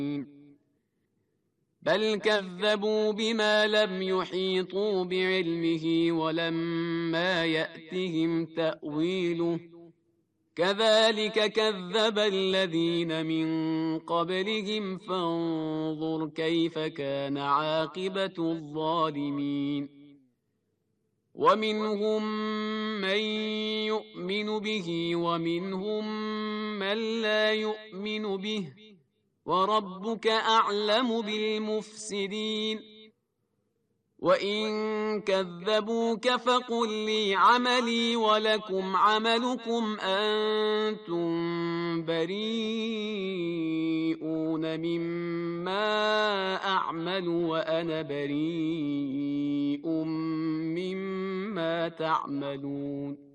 بل كذبوا بما لم يحيطوا بعلمه ولما يأتهم تأويله كذلك كذب الذين من قبلهم فانظر كيف كان عاقبة الظالمين ومنهم من يؤمن به ومنهم من لا يؤمن به وربك أعلم بالمفسدين وإن كذبوك فقل لي عملي ولكم عملكم أنتم بريئون مما أعمل وأنا بريء مما تعملون